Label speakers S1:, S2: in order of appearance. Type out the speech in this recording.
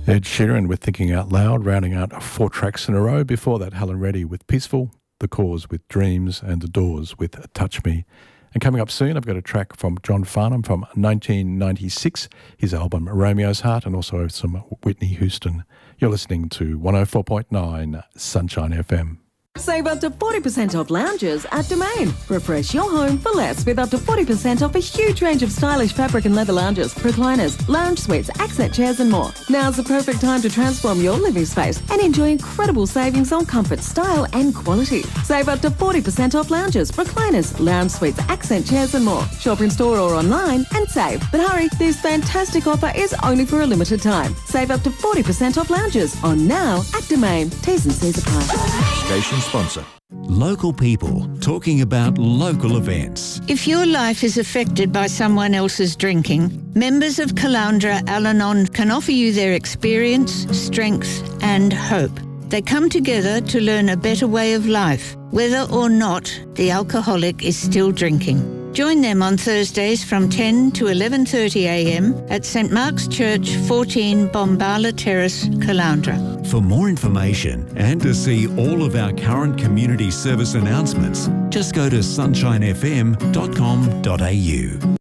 S1: Ed Sheeran with Thinking Out Loud, rounding out 4 tracks in a row. Before that, Helen Reddy with Peaceful, The Cause with Dreams, and The Doors with Touch Me. And coming up soon, I've got a track from John Farnham from 1996, his album Romeo's Heart, and also some Whitney Houston. You're listening to 104.9 Sunshine FM.
S2: Save up to 40% off lounges at Domain. Refresh your home for less with up to 40% off a huge range of stylish fabric and leather lounges, recliners, lounge suites, accent chairs and more. Now's the perfect time to transform your living space and enjoy incredible savings on comfort, style and quality. Save up to 40% off lounges, recliners, lounge suites, accent chairs and more. Shop in store or online and save. But hurry, this fantastic offer is only for a limited time. Save up to 40% off lounges on now at Domain. T's and C's apply.
S3: Station sponsor.
S4: Local people talking about local events.
S5: If your life is affected by someone else's drinking, members of Caloundra Al-Anon can offer you their experience, strength and hope. They come together to learn a better way of life, whether or not the alcoholic is still drinking. Join them on Thursdays from 10 to 11:30am at St Mark's Church, 14 Bombala Terrace, Caloundra.
S4: For more information and to see all of our current community service announcements, just go to sunshinefm.com.au.